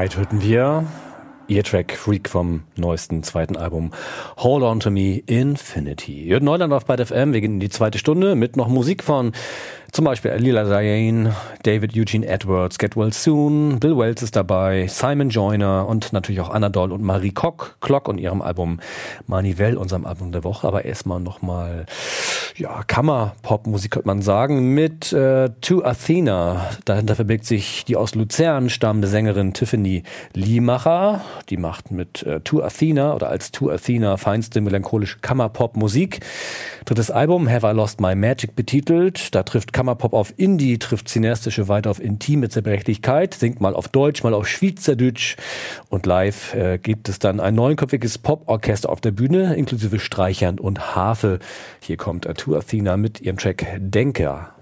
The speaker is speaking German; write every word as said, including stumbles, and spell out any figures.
Night hörten wir ihr Track Freak vom neuesten zweiten Album Hold On To Me Infinity. Ihr hört Neuland auf Byte F M, wir gehen in die zweite Stunde mit noch Musik von zum Beispiel Lila Diane, David Eugene Edwards, Get Well Soon, Bill Wells ist dabei, Simon Joyner und natürlich auch Anna Doll und Marie Koch, Klock und ihrem Album Manivelle, unserem Album der Woche. Aber erstmal nochmal, ja, Kammerpop-Musik könnte man sagen, mit äh, To Athena. Dahinter verbirgt sich die aus Luzern stammende Sängerin Tiffany Liemacher. Die macht mit äh, To Athena oder als To Athena feinste melancholische Kammerpop-Musik. Drittes Album, Have I Lost My Magic betitelt. Da trifft Kammerpop auf Indie, trifft cineastische weiter auf Intim mit Zerbrechlichkeit, singt mal auf Deutsch, mal auf Schweizerdeutsch und live äh, gibt es dann ein neunköpfiges Poporchester auf der Bühne, inklusive Streichern und Harfe. Hier kommt To Athena mit ihrem Track Denker.